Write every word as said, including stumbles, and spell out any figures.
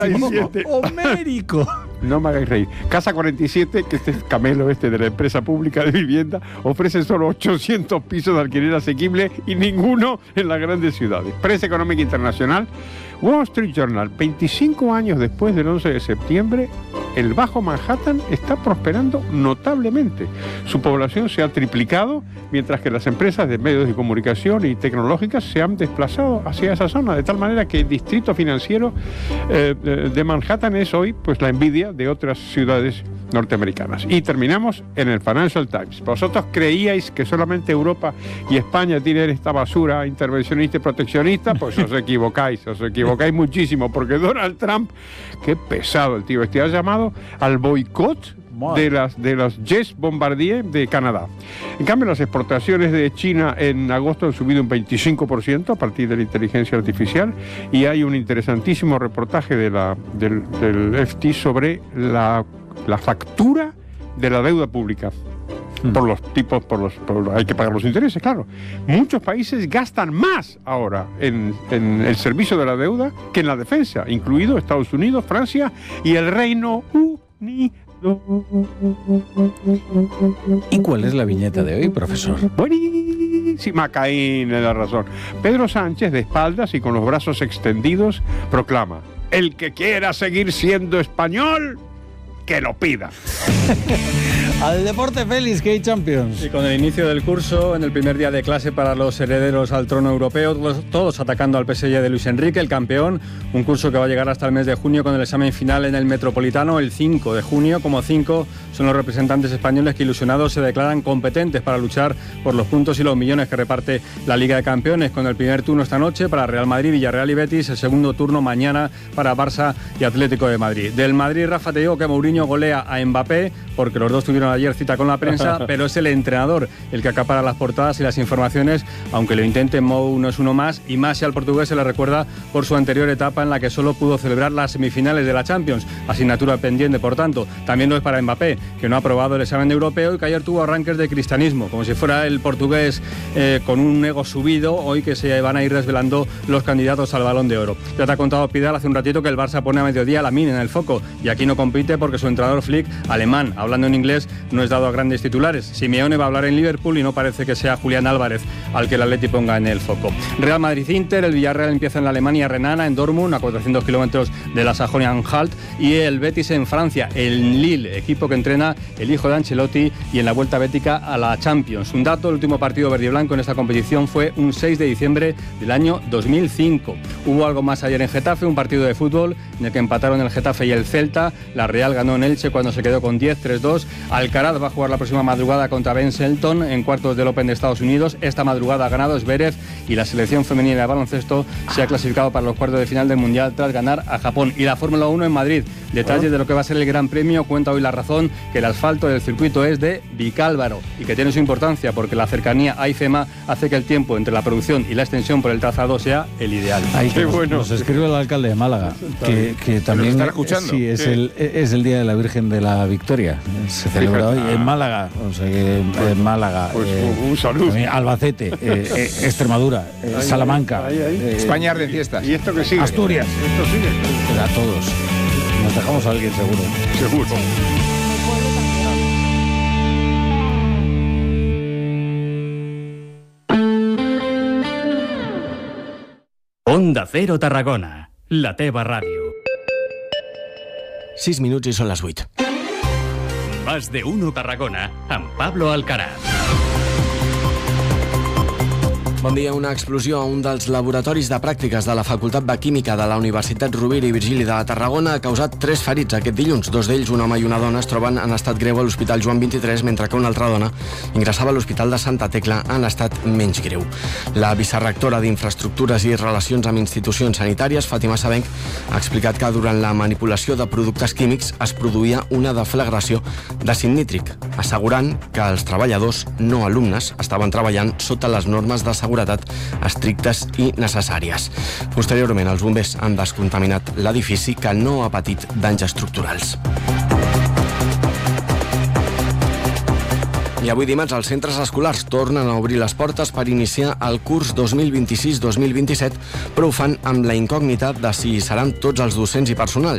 Homérico. No me hagáis reír. Casa cuarenta y siete, que este es Camelo este de la empresa pública de vivienda, ofrece solo ochocientos pisos de alquiler asequible y ninguno en las grandes ciudades. Prensa Económica Internacional, Wall Street Journal, veinticinco años después del once de septiembre, el Bajo Manhattan está prosperando notablemente. Su población se ha triplicado, mientras que las empresas de medios de comunicación y tecnológicas se han desplazado hacia esa zona, de tal manera que el distrito financiero eh, de Manhattan es hoy pues la envidia de otras ciudades norteamericanas. Y terminamos en el Financial Times. ¿Vosotros creíais que solamente Europa y España tienen esta basura intervencionista y proteccionista? Pues os equivocáis, os equivocáis muchísimo, porque Donald Trump, qué pesado el tío este, ha llamado al boicot de las de los jets Bombardier de Canadá. En cambio, las exportaciones de China en agosto han subido un veinticinco por ciento a partir de la inteligencia artificial, y hay un interesantísimo reportaje de la, del, del F T sobre la, la factura de la deuda pública. Por los tipos, por los, por, hay que pagar los intereses, claro. Muchos países gastan más ahora en, en el servicio de la deuda que en la defensa, incluido Estados Unidos, Francia y el Reino Unido. ¿Y cuál es la viñeta de hoy, profesor? Buenísima, Caín, en la razón. Pedro Sánchez, de espaldas y con los brazos extendidos, proclama: el que quiera seguir siendo español, que lo pida. Al deporte, Félix, que hay Champions. Y con el inicio del curso, en el primer día de clase para los herederos al trono europeo, todos, todos atacando al P S G de Luis Enrique, el campeón. Un curso que va a llegar hasta el mes de junio con el examen final en el Metropolitano el cinco de junio. Como cinco son los representantes españoles que, ilusionados, se declaran competentes para luchar por los puntos y los millones que reparte la Liga de Campeones, con el primer turno esta noche para Real Madrid, Villarreal y Betis, el segundo turno mañana para Barça y Atlético de Madrid. Del Madrid, Rafa, te digo que Mourinho golea a Mbappé, porque los dos tuvieron ayer cita con la prensa, pero es el entrenador el que acapara las portadas y las informaciones, aunque lo intente. Mou no es uno más, y más si al portugués se le recuerda por su anterior etapa en la que solo pudo celebrar las semifinales de la Champions, asignatura pendiente, por tanto. También lo es para Mbappé, que no ha aprobado el examen europeo y que ayer tuvo arranques de cristianismo, como si fuera el portugués eh, con un ego subido, hoy que se van a ir desvelando los candidatos al Balón de Oro. Ya te ha contado Pidal hace un ratito que el Barça pone a mediodía a Lamine en el foco, y aquí no compite porque su entrenador Flick, alemán, hablando en inglés, no es dado a grandes titulares. Simeone va a hablar en Liverpool y no parece que sea Julián Álvarez al que el Atleti ponga en el foco. Real Madrid-Inter, el Villarreal empieza en la Alemania renana, en Dortmund, a cuatrocientos kilómetros de la Sajonia-Anhalt, y el Betis en Francia, el Lille, equipo que entrena el hijo de Ancelotti, y en la vuelta bética a la Champions. Un dato: el último partido verde y blanco en esta competición fue un seis de diciembre del año dos mil cinco. Hubo algo más ayer en Getafe, un partido de fútbol en el que empataron el Getafe y el Celta. La Real ganó en Elche cuando se quedó con diez, tres dos. Alcaraz va a jugar la próxima madrugada contra Ben Shelton en cuartos del Open de Estados Unidos. Esta madrugada ha ganado Zverev, y la selección femenina de baloncesto se ha clasificado para los cuartos de final del Mundial tras ganar a Japón. Y la Fórmula uno en Madrid. Detalles de lo que va a ser el Gran Premio. Cuenta hoy La Razón que el asfalto del circuito es de Vicálvaro y que tiene su importancia porque la cercanía a IFEMA hace que el tiempo entre la producción y la extensión por el trazado sea el ideal. Ahí qué nos, bueno. Nos escribe el alcalde de Málaga, que, que también está escuchando. Sí, es el, es el Día de la Virgen de la Victoria. Se celebra hoy en Málaga, o sea que pues, en Málaga, pues, eh, un saludo. Albacete, eh, eh, Extremadura, eh, ay, Salamanca, ay, ay. Eh, España arde en fiestas. ¿Y esto que sigue? Asturias. Esto sigue. A todos. Nos dejamos a alguien seguro. Seguro. Onda Cero Tarragona, la teva ràdio. sis minuts i són les vuit. Más de uno Tarragona, amb Pablo Alcaraz. Bon dia. Una explosió a un dels laboratoris de pràctiques de la Facultat de Química de la Universitat Rovira i Virgili de Tarragona ha causat tres ferits aquest dilluns. Dos d'ells, un home i una dona, es troben en estat greu a l'Hospital Joan vint-i-tres, mentre que una altra dona ingressava a l'Hospital de Santa Tecla en estat menys greu. La vicerrectora d'Infraestructures i Relacions amb Institucions Sanitàries, Fàtima Sabenc, ha explicat que durant la manipulació de productes químics es produïa una deflagració d'àcid nítric, assegurant que els treballadors, no alumnes, estaven treballant sota les normes de seguretat estrictes i necessàries. Posteriorment, els bombers han descontaminat l'edifici, que no ha patit danys estructurals. I avui dimarts els centres escolars tornen a obrir les portes per iniciar el curs dos mil vint-i-sis dos mil vint-i-set, però ho fan amb la incògnita de si seran tots els docents i personal,